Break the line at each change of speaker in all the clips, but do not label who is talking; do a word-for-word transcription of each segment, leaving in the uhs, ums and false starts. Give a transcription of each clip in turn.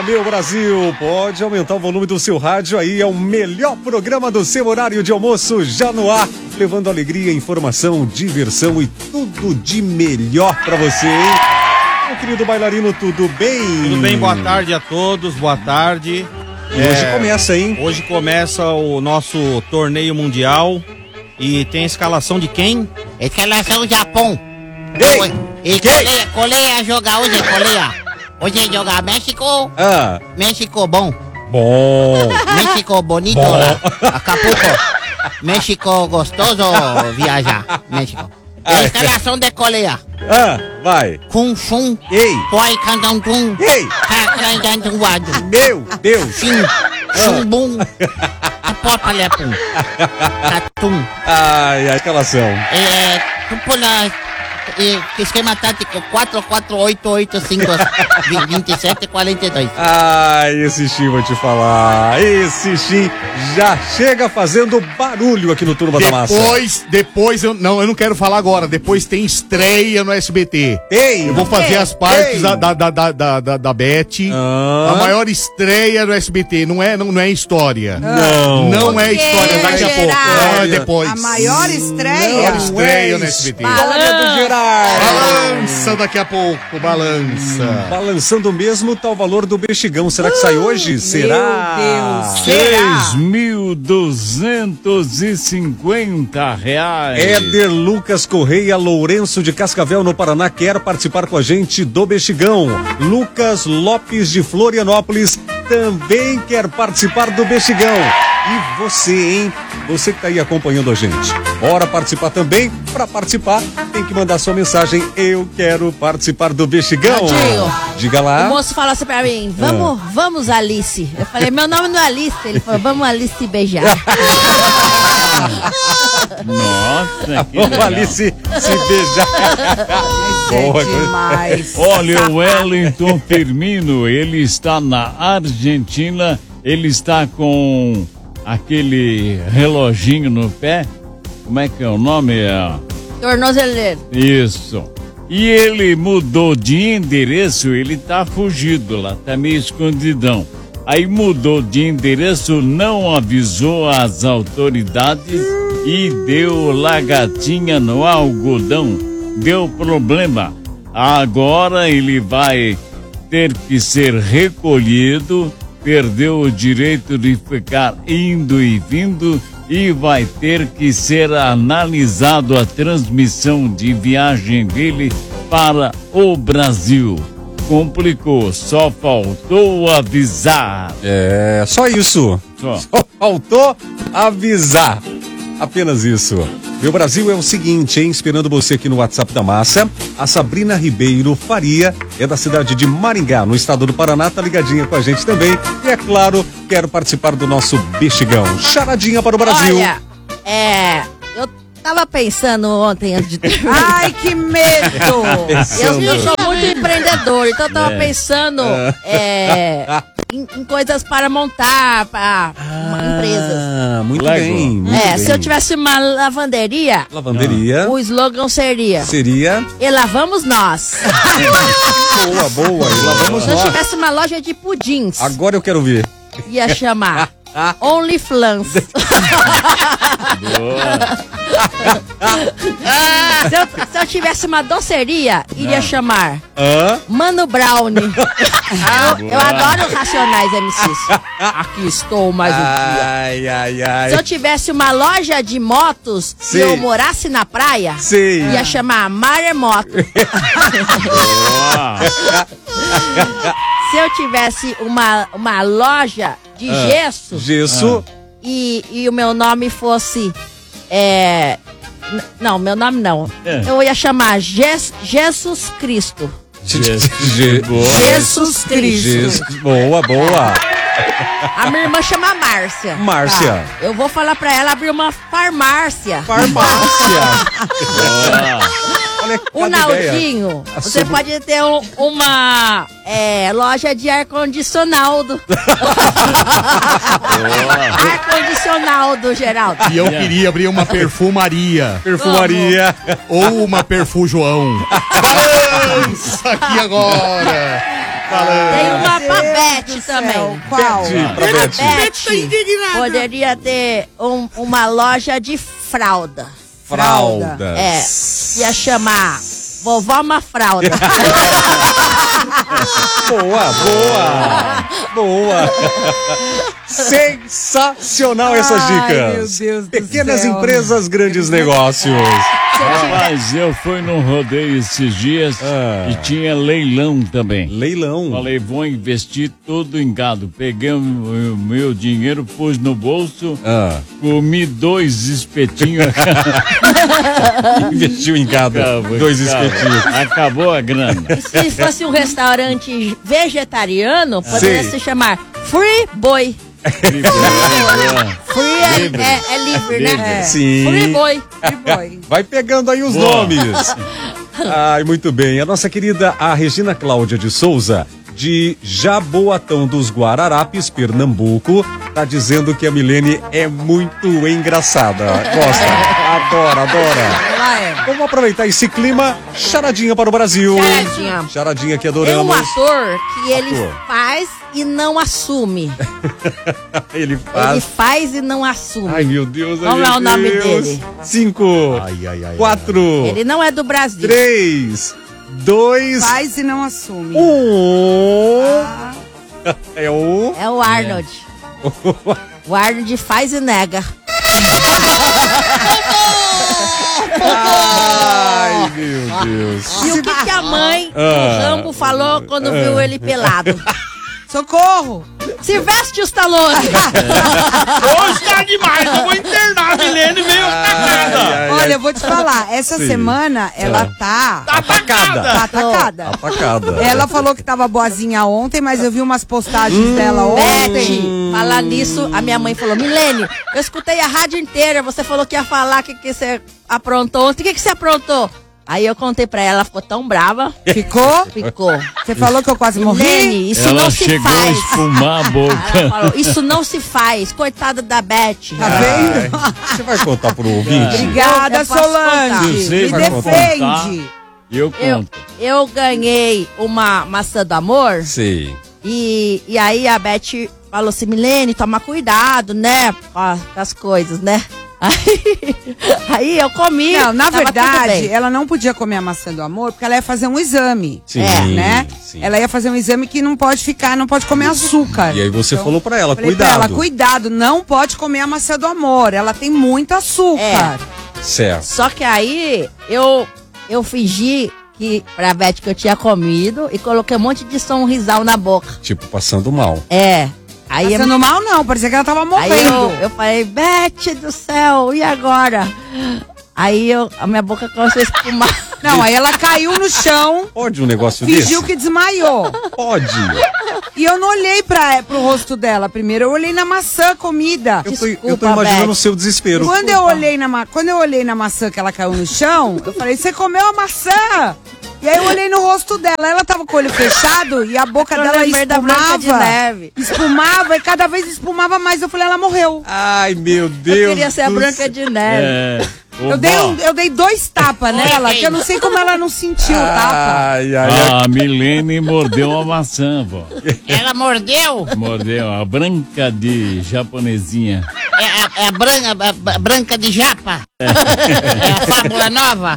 dia, meu Brasil! Pode aumentar o volume do seu rádio aí, é o melhor programa do seu horário de almoço já no ar, levando alegria, informação, diversão e tudo de melhor pra você, hein? Meu querido bailarino, tudo bem?
Tudo bem, boa tarde a todos, boa tarde.
Hoje é, começa, hein?
Hoje começa o nosso torneio mundial e tem a escalação de quem?
Escalação Japão.
Ei!
E Coreia, Coreia joga hoje, Coreia. Hoje joga México.
Ah.
México bom.
Bom.
México bonito
Bom.
lá. Acapulco. México gostoso viajar. México. E a escalação de Coreia.
Ah, vai.
Kung Shun.
Ei.
Huai Kandantung.
Ei.
Kakandantung.
Meu Deus.
Shin. Shumbum. Apotalepum. Tatum.
Ai, a escalação.
É. Tupula. Esquema tático quatro quatro oito oito cinco vinte e sete quarenta e dois.
Ai, esse Xim, vou te falar. Esse Xim já chega fazendo barulho aqui no Turma da Massa.
Depois, depois, eu não, eu não quero falar agora. Depois tem estreia no S B T.
Ei!
Eu vou fazer
ei,
as partes
ei.
da, da, da, da, da, da, da Beth.
Ah.
A maior estreia no S B T. Não é, não, não é história.
Não.
Não é história. Daqui a pouco. Não, é depois.
A maior estreia.
Maior estreia no S B T.
História do Gerard.
Balança daqui a pouco, balança.
Hum, balançando mesmo tá o valor do bexigão. Será que sai hoje? Será?
Meu Deus.
Seis mil duzentos e cinquenta reais.
Éder Lucas Correia Lourenço de Cascavel, no Paraná, quer participar com a gente do bexigão. Lucas Lopes de Florianópolis também quer participar do bexigão. E você, hein? Você que tá aí acompanhando a gente. Bora participar também? Para participar, tem que mandar sua mensagem. Eu quero participar do bexigão.
Tadinho.
Diga lá.
O moço falou assim pra mim, vamos,
Ah.
vamos Alice. Eu falei, meu nome não é Alice. Ele falou, vamos Alice beijar.
Nossa, que
Vamos
legal.
ali se, se beijar. Boa,
É demais.
Olha, o Wellington Firmino, ele está na Argentina, ele está com aquele reloginho no pé. Como é que é o nome? É...
Tornozeleiro.
Isso. E ele mudou de endereço, ele tá fugido lá, tá meio escondidão. Aí mudou de endereço, não avisou as autoridades e deu lagatinha no algodão. Deu problema. Agora ele vai ter que ser recolhido, perdeu o direito de ficar indo e vindo e vai ter que ser analisado a transmissão de viagem dele para o Brasil. Complicou, só faltou avisar.
É, só isso.
Só.
Só faltou avisar. Apenas isso. Meu Brasil, é o seguinte, hein? Esperando você aqui no WhatsApp da Massa. A Sabrina Ribeiro Faria é da cidade de Maringá, no estado do Paraná, tá ligadinha com a gente também. E é claro, quero participar do nosso bexigão. Charadinha para o Brasil.
Olha, é... Eu tava pensando ontem antes de terminar.
Ai, que medo.
Eu, eu sou muito empreendedor, então eu tava
É.
pensando é, em, em coisas para montar, para empresas.
Ah, muito
Lego.
bem. Muito
É,
bem.
se eu tivesse uma lavanderia,
Lavanderia
o slogan seria
seria...
E lavamos nós.
Boa, boa. E lá vamos
Se eu
nós.
tivesse uma loja de pudins,
Agora eu quero ver.
ia chamar OnlyFlans. se, eu, se eu tivesse uma doceria, iria chamar
Hã?
Mano Brownie. eu, eu adoro Racionais M Cs. Aqui estou mais um dia.
Ai, ai, ai.
Se eu tivesse uma loja de motos e
Sei.
eu morasse na praia,
Sei.
ia chamar Maremoto. Se eu tivesse uma, uma loja de gesso
Gesso.
e, e o meu nome fosse. É, n- não, meu nome não.
É.
Eu ia chamar Jes- Jesus Cristo.
Ge-
Boa.
Jesus Cristo.
Gesso. Boa, boa.
A minha irmã chama Márcia.
Márcia.
Tá. Eu vou falar pra ela abrir uma farmácia.
Farmácia. Olha
O
cada ideia.
Naldinho,
A
você
sobre-
pode ter um- uma é, loja de ar-condicionado. Ar-condicionado, Geraldo.
E eu queria abrir uma perfumaria.
Perfumaria.
Ou uma perfujoão. Balança aqui agora. falando.
Tem uma pra
Deus
Beth
do
também.
céu, Qual?
Beth, pra
A
Beth.
Beth poderia ter um- uma loja de fralda.
Fraldas.
É, ia chamar Vovó Mafralda.
Boa, boa, boa. Sensacional essas
Ai,
dicas.
meu Deus do
Pequenas
céu.
empresas, grandes negócios.
Rapaz, eu fui num rodeio esses dias
Ah.
e tinha leilão também.
Leilão.
Falei, vou investir tudo em gado. Peguei o meu- meu dinheiro, pus no bolso,
Ah,
comi dois espetinhos.
investiu em gado.
Acabou,
Dois
acabou.
espetinhos.
Acabou a grana.
Se fosse um restaurante vegetariano, poderia
Sim.
se chamar Free Boy. Free é, é- é livre, né?
Sim.
Free Boy.
Que foi?
Vai pegando aí os
Boa.
nomes. Ai, muito bem. A nossa querida, a Regina Cláudia de Souza, de Jaboatão dos Guararapes, Pernambuco, tá dizendo que a Milene é muito engraçada. Gosta, adora, adora.
Ela é.
Vamos aproveitar esse clima, charadinha para o Brasil.
Charadinha.
Charadinha que
Tem um
adoramos.
ator que ele
Ator.
faz e não assume.
Ele
Ele
faz.
faz e não assume.
Ai, meu Deus. ai,
Qual
meu
é o nome
Deus.
dele?
Cinco.
Ai, ai, ai.
Quatro.
Ele não é do Brasil.
Três. Dois.
Faz e não assume.
Um.
Ah,
É o.
É o Arnold. O Arnold faz e nega.
Ai, meu Deus.
E o que, que a mãe
Ah.
do Rambo falou quando viu ele pelado?
socorro!
Silvestre Stallone.
Hoje tá demais, eu vou internar a Milene meio atacada.
Olha, eu vou te falar, essa
Sim.
semana ela tá.
Tá atacada.
Tá atacada.
Atacada.
Ela falou que tava boazinha ontem, mas eu vi umas postagens dela ontem.
Beth, falar nisso, a minha mãe falou: Milene, eu escutei a rádio inteira, você falou que ia falar que, que você aprontou ontem. O que, que você aprontou? Aí eu contei pra ela, ela ficou tão brava.
Ficou?
Ficou.
Você falou que eu quase morri?
Milene, isso
Ela
não se
chegou a
faz.
espumar a boca.
Ela falou, isso não se faz. Coitada da Beth.
Tá vendo?
Você vai contar pro ouvinte?
Obrigada,
Eu posso
Solange.
contar.
Se você
Me
vai
defende.
Eu
Eu,
conto.
eu ganhei uma maçã do amor
Sei.
e, e aí a Beth falou assim, Milene, toma cuidado, né? Com a- com as coisas, né? Aí, aí eu comi.
Não, na
tava tudo
verdade,
bem.
ela não podia comer a maçã do amor porque ela ia fazer um exame.
Sim,
É,
Né?
sim.
Ela ia fazer um exame que não pode ficar, não pode comer açúcar.
E aí você falou pra ela,
Falei
cuidado.
pra ela, cuidado, não pode comer a maçã do amor. Ela tem muito açúcar.
Certo.
Só que aí eu, eu fingi que, pra Beth que eu tinha comido e coloquei um monte de sonrisal na boca.
Tipo, passando mal.
É. Aí,
Passando mal não, parecia que ela tava
aí eu,
morrendo.
eu falei, Beth do céu, e agora? Aí eu, a minha boca começou a espumar.
Não, aí ela caiu no chão,
Pode um negócio
fingiu
desse?
que desmaiou.
Pode.
E eu não olhei pra, pro rosto dela primeiro, eu olhei na maçã comida.
Eu tô, eu tô
Desculpa,
imaginando
Beth.
o seu desespero.
Quando eu, olhei na, ma- quando eu olhei na maçã que ela caiu no chão, eu falei, você comeu a maçã? E aí eu olhei no rosto dela, ela tava com o olho fechado e a boca
Eu
dela
lembrei da Branca de
espumava.
Neve.
Espumava e cada vez espumava mais. Eu falei, ela morreu.
Ai, meu Deus.
Eu queria ser a
do
Branca de Neve.
É, ô,
Eu dei,
vó,
um- eu dei dois tapas nela, que eu não sei como ela não sentiu o tapa.
Ai, ai, ai.
A Milene mordeu a maçã, vó.
Ela mordeu?
Mordeu a branca de japonesinha.
É a, é a branca, a, a branca de japa? É a fábula nova?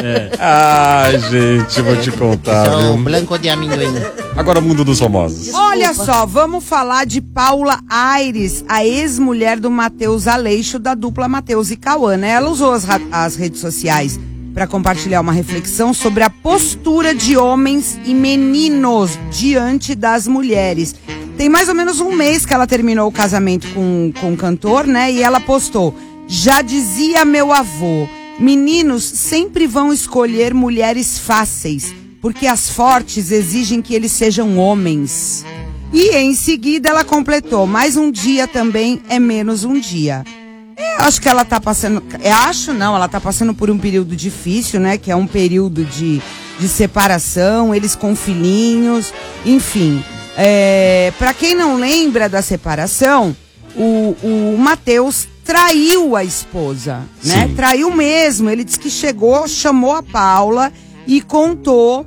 Ai, gente, vou te contar,
Sou
viu?
branco de amendoim.
Agora, mundo dos famosos.
Olha só, vamos falar de Paula Aires, a ex-mulher do Matheus Aleixo, da dupla Matheus e Cauã, né? Ela usou as, ra- as redes sociais para compartilhar uma reflexão sobre a postura de homens e meninos diante das mulheres. Tem mais ou menos um mês que ela terminou o casamento com, com o cantor, né? E ela postou, já dizia meu avô, meninos sempre vão escolher mulheres fáceis, porque as fortes exigem que eles sejam homens. E em seguida ela completou, mais um dia também é menos um dia. Eu acho que ela tá passando, eu acho não, ela tá passando por um período difícil, né? Que é um período de, de separação, eles com filhinhos, enfim. É, para quem não lembra da separação, o, o Matheus traiu a esposa, né?
Sim.
Traiu mesmo, ele disse que chegou, chamou a Paula e contou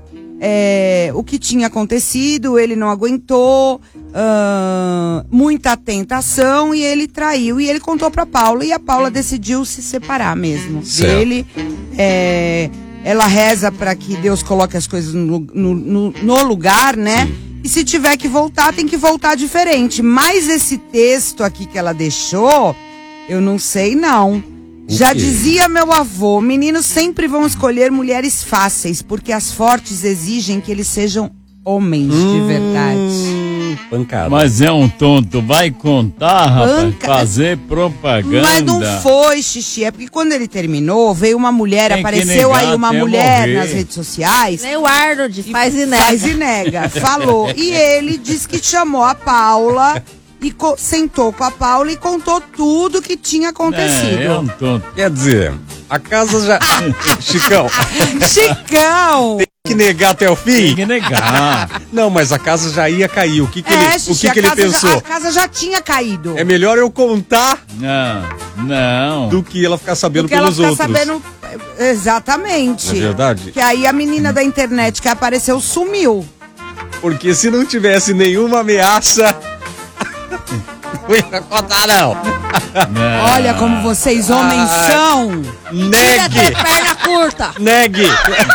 é, o que tinha acontecido, ele não aguentou, uh, muita tentação e ele traiu. E ele contou pra Paula e a Paula decidiu se separar mesmo
Certo.
dele. É, ela reza pra que Deus coloque as coisas no, no, no, no lugar, né?
Sim.
E se tiver que voltar, tem que voltar diferente. Mas esse texto aqui que ela deixou, eu não sei não. Já
quê?
dizia meu avô, meninos sempre vão escolher mulheres fáceis, porque as fortes exigem que eles sejam homens de verdade.
Hum, pancada.
Mas é um tonto, vai contar, rapaz,
Panca-
fazer propaganda.
Mas não foi, xixi, é porque quando ele terminou, veio uma mulher,
Tem que
apareceu
negar
aí uma
até
mulher
morrer.
nas redes sociais.
Nem o Arnold faz e nega.
Faz e nega, falou. E ele disse que chamou a Paula e co- sentou com a Paula e contou tudo que tinha acontecido.
É, é um tonto.
Quer dizer, a casa já... Chicão,
Chicão!
tem que negar até o
Tem
fim?
que negar.
Não, mas a casa já ia cair. O que, que,
É,
ele, o
xixi,
que,
a
que ele
casa já-
pensou?
a casa já tinha caído.
É melhor eu contar
Não, não.
do que ela ficar sabendo
Porque ela
pelos
fica
outros.
sabendo. Exatamente.
Não é verdade?
Que aí a menina da internet que apareceu sumiu.
Porque se não tivesse nenhuma ameaça... Não ia contar, não.
não.
Olha como vocês homens
Ai.
são.
Queria ter
Negue!
perna curta.
Negue!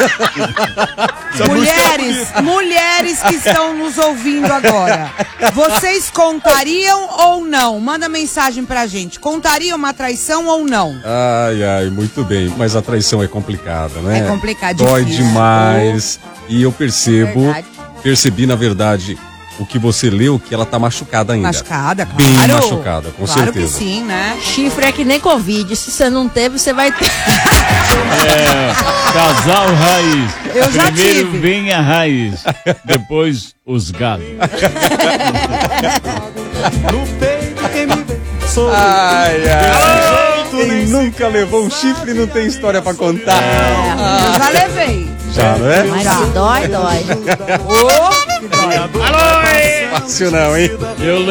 Mulheres, mulheres que estão nos ouvindo agora. Vocês contariam ou não? Manda mensagem pra gente. Contariam uma traição ou não?
Ai, ai, muito bem. Mas a traição é complicada, né?
É complicado,
Dói
difícil.
demais. E eu percebo,
Verdade.
percebi, na verdade, o que você leu, que ela tá machucada ainda.
Machucada, claro.
Bem machucada, com
claro
certeza.
que sim, né?
Chifre é que nem Covid. Se você não teve, você vai ter.
É, casal raiz.
Eu já
Primeiro
tive.
vem a raiz, depois os gatos.
Ai, ai. Quem nunca levou um chifre não tem história pra contar.
Eu já levei.
Já, não é?
Mas se dói, dói.
Ô, que dói.
Fácil não, hein?
Eu